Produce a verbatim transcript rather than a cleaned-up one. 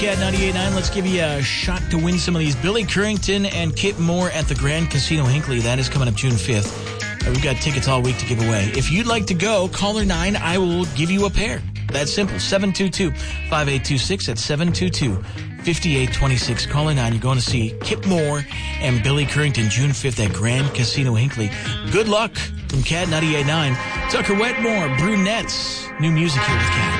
Cat ninety-eight point nine, let's give you a shot to win some of these. Billy Currington and Kip Moore at the Grand Casino Hinckley. That is coming up June fifth. Uh, we've got tickets all week to give away. If you'd like to go, caller nine, I will give you a pair. That's simple. seven two two, five eight two six. That's seven two two, five eight two six. Caller nine, you're going to see Kip Moore and Billy Currington June fifth at Grand Casino Hinckley. Good luck from Cat ninety-eight point nine. Tucker Wetmore, Brunettes. New music here with Cat.